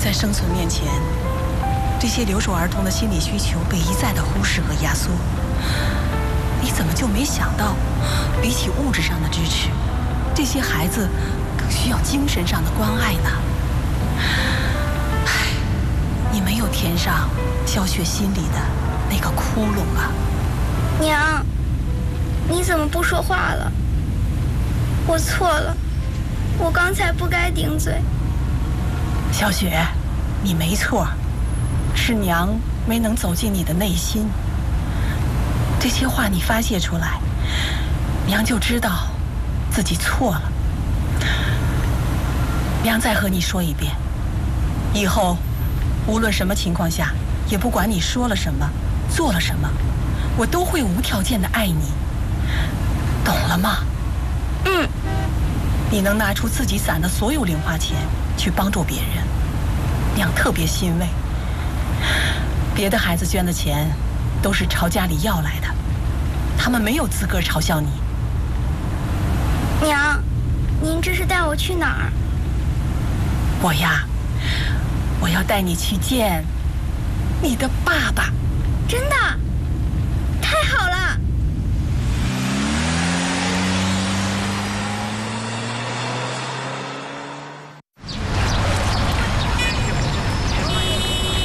在生存面前，这些留守儿童的心理需求被一再的忽视和压缩。你怎么就没想到，比起物质上的支持，这些孩子更需要精神上的关爱呢？唉，你没有填上小雪心里的那个窟窿啊！ 娘，你怎么不说话了？我错了，我刚才不该顶嘴。 小雪，你没错，是娘没能走进你的内心。这些话你发泄出来，娘就知道自己错了。娘再和你说一遍，以后无论什么情况下，也不管你说了什么，做了什么，我都会无条件的爱你，懂了吗？ 嗯。 你能拿出自己攒的所有零花钱去帮助别人，娘特别欣慰。别的孩子捐的钱都是朝家里要来的，他们没有资格嘲笑你。 娘，您这是带我去哪儿？ 我要带你去见你的爸爸。 真的？太好了！